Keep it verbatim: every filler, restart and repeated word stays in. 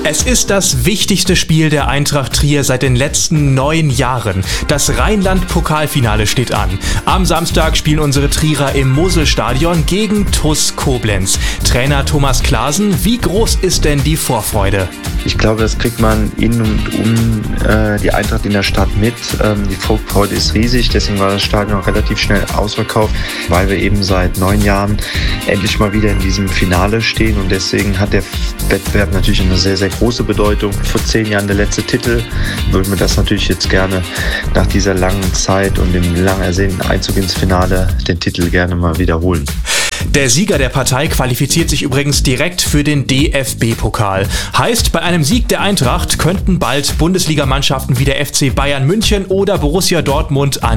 Es ist das wichtigste Spiel der Eintracht Trier seit den letzten neun Jahren. Das Rheinland-Pokalfinale steht an. Am Samstag spielen unsere Trierer im Moselstadion gegen T U S Koblenz. Trainer Thomas Klaasen, wie groß ist denn die Vorfreude? Ich glaube, das kriegt man in und um äh, die Eintracht in der Stadt mit. Ähm, die Vorfreude ist riesig, deswegen war das Stadion auch relativ schnell ausverkauft, weil wir eben seit neun Jahren endlich mal wieder in diesem Finale stehen und deswegen hat der Wettbewerb natürlich eine sehr, sehr große Bedeutung. Vor zehn Jahren der letzte Titel, würden wir das natürlich jetzt gerne nach dieser langen Zeit und dem lang ersehnten Einzug ins Finale den Titel gerne mal wiederholen. Der Sieger der Partei qualifiziert sich übrigens direkt für den D F B-Pokal. Heißt, bei einem Sieg der Eintracht könnten bald Bundesligamannschaften wie der F C Bayern München oder Borussia Dortmund an